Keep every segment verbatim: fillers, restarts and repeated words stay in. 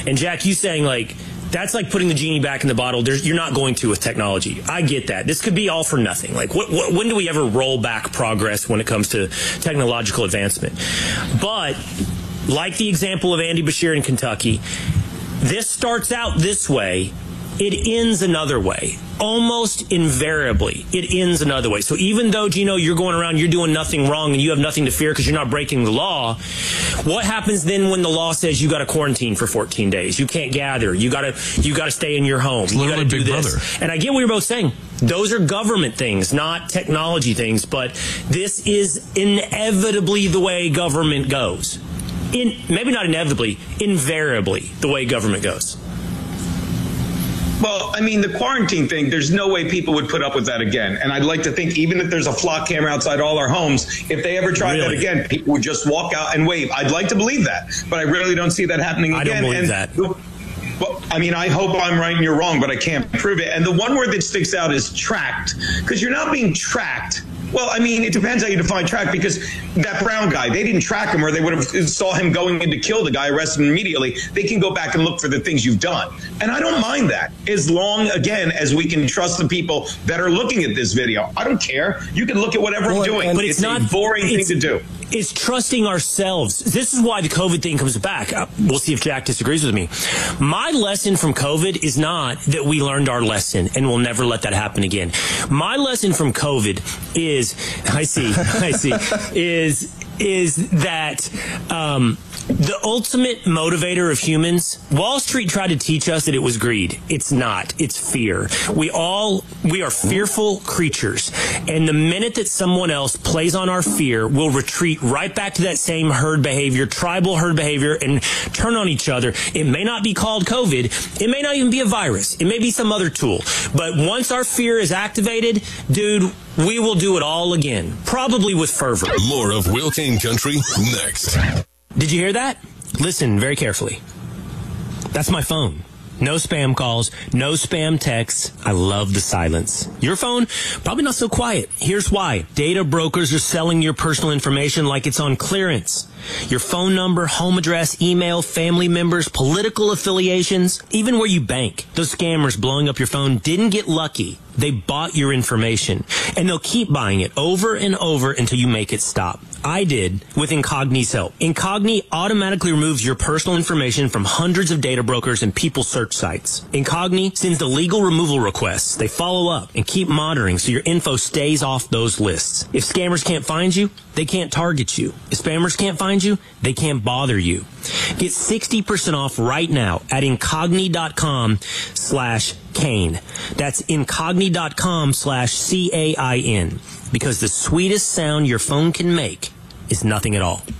And Jack, you saying like, that's like putting the genie back in the bottle. There's, you're not going to with technology. I get that. This could be all for nothing. Like, what, what, when do we ever roll back progress when it comes to technological advancement? But like the example of Andy Beshear in Kentucky, this starts out this way. It ends another way. Almost invariably, it ends another way. So even though, Gino, you're going around, you're doing nothing wrong and you have nothing to fear because you're not breaking the law, what happens then when the law says you got to quarantine for fourteen days? You can't gather. You got to you got to stay in your home. It's you got to do Big this. Brother. And I get what you're both saying. Those are government things, not technology things. But this is inevitably the way government goes. In, maybe not inevitably, invariably the way government goes. Well, I mean, the quarantine thing, there's no way people would put up with that again. And I'd like to think even if there's a flock camera outside all our homes, if they ever tried Really? that again, people would just walk out and wave. I'd like to believe that, but I really don't see that happening I again. don't believe and that. The, well, I mean, I hope I'm right and you're wrong, but I can't prove it. And the one word that sticks out is tracked, because you're not being tracked. Well, I mean, it depends how you define track, because that Brown guy, they didn't track him, or they would have saw him going in to kill the guy, arrested him immediately. They can go back and look for the things you've done. And I don't mind that, as long, again, as we can trust the people that are looking at this video. I don't care. You can look at whatever Well, I'm doing. but it's, it's not a boring thing to do. It's trusting ourselves. This is why the COVID thing comes back. Uh, we'll see if Jack disagrees with me. My lesson from COVID is not that we learned our lesson and we'll never let that happen again. My lesson from COVID is, I see, I see, is is that um, the ultimate motivator of humans, Wall Street tried to teach us that it was greed. It's not. It's fear. We all, we are fearful creatures. And the minute that someone else plays on our fear, we'll retreat right back to that same herd behavior, tribal herd behavior, and turn on each other. It may not be called COVID. It may not even be a virus. It may be some other tool. But once our fear is activated, dude, we will do it all again, probably with fervor. More of Will Kane Country next. Did you hear that? Listen very carefully. That's my phone. No spam calls, no spam texts. I love the silence. Your phone, probably not so quiet. Here's why. Data brokers are selling your personal information like it's on clearance. Your phone number, home address, email, family members, political affiliations, even where you bank. Those scammers blowing up your phone didn't get lucky. They bought your information, and they'll keep buying it over and over until you make it stop. I did with Incogni's help. Incogni automatically removes your personal information from hundreds of data brokers and people search sites. Incogni sends the legal removal requests. They follow up and keep monitoring so your info stays off those lists. If scammers can't find you, they can't target you. If spammers can't find you, they can't bother you. Get sixty percent off right now at incogni.com slash Kane. That's incogni.com slash C A I N. Because the sweetest sound your phone can make is nothing at all.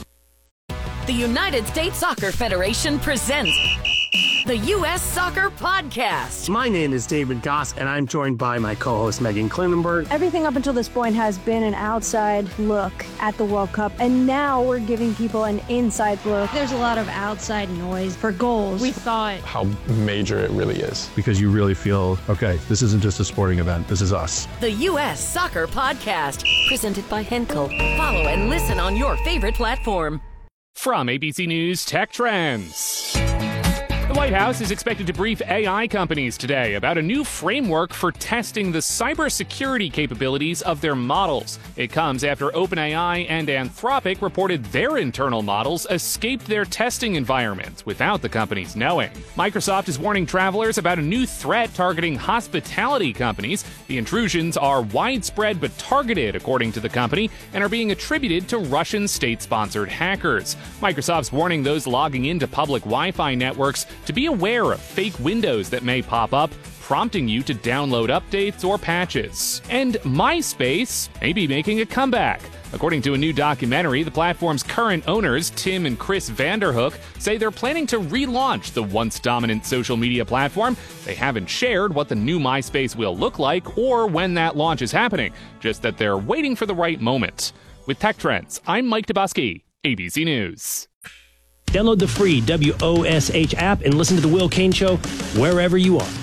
The United States Soccer Federation presents the U S Soccer Podcast. My name is David Goss, and I'm joined by my co-host Megan Klinenberg. Everything up until this point has been an outside look at the World Cup, and now we're giving people an inside look. There's a lot of outside noise for goals. We thought how major it really is. Because you really feel, okay, this isn't just a sporting event, this is us. The U S Soccer Podcast, presented by Henkel. Follow and listen on your favorite platform. From A B C News Tech Trends. The White House is expected to brief A I companies today about a new framework for testing the cybersecurity capabilities of their models. It comes after OpenAI and Anthropic reported their internal models escaped their testing environments without the companies knowing. Microsoft is warning travelers about a new threat targeting hospitality companies. The intrusions are widespread but targeted, according to the company, and are being attributed to Russian state-sponsored hackers. Microsoft's warning those logging into public Wi-Fi networks to be aware of fake windows that may pop up, prompting you to download updates or patches. And MySpace may be making a comeback. According to a new documentary, the platform's current owners, Tim and Chris Vanderhook, say they're planning to relaunch the once dominant social media platform. They haven't shared what the new MySpace will look like or when that launch is happening, just that they're waiting for the right moment. With Tech Trends, I'm Mike Dubusky, A B C News. Download the free W O S H app and listen to The Will Kane Show wherever you are.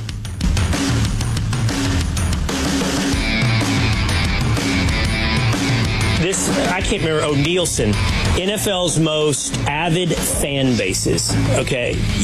This, I can't remember, oh, Nielsen, N F L's most avid fan bases, okay?